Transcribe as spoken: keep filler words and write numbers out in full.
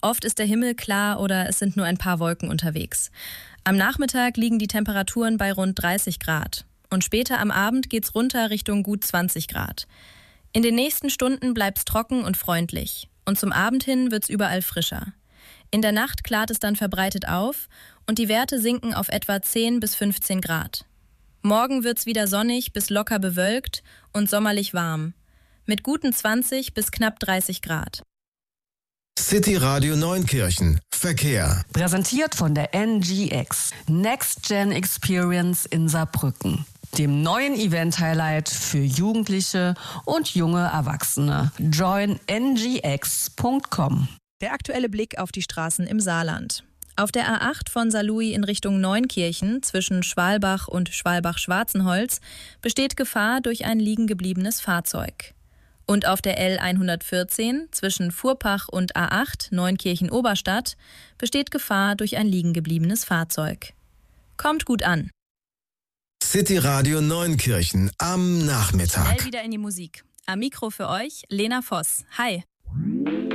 Oft ist der Himmel klar oder es sind nur ein paar Wolken unterwegs. Am Nachmittag liegen die Temperaturen bei rund dreißig Grad. Und später am Abend geht's runter Richtung gut zwanzig Grad. In den nächsten Stunden bleibt's trocken und freundlich. Und zum Abend hin wird's überall frischer. In der Nacht klart es dann verbreitet auf und die Werte sinken auf etwa zehn bis fünfzehn Grad. Morgen wird's wieder sonnig bis locker bewölkt und sommerlich warm. Mit guten zwanzig bis knapp dreißig Grad. City Radio Neunkirchen. Verkehr. Präsentiert von der N G X. Next Gen Experience in Saarbrücken. Dem neuen Event-Highlight für Jugendliche und junge Erwachsene. join n g x punkt com. Der aktuelle Blick auf die Straßen im Saarland. Auf der A acht von Saarlouis in Richtung Neunkirchen zwischen Schwalbach und Schwalbach-Schwarzenholz besteht Gefahr durch ein liegengebliebenes Fahrzeug. Und auf der L hundertvierzehn zwischen Furpach und A acht Neunkirchen-Oberstadt besteht Gefahr durch ein liegengebliebenes Fahrzeug. Kommt gut an. City Radio Neunkirchen am Nachmittag. Schnell wieder in die Musik. Am Mikro für euch Lena Voss. Hi.